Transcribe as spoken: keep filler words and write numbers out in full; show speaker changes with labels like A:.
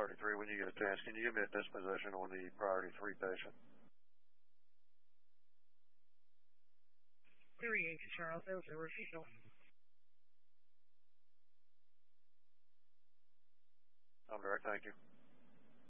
A: priority three when you get a chance. Can you give me a disposition on the priority three patient?
B: three eight Charles, that was a refusal.
A: I'm direct, thank you.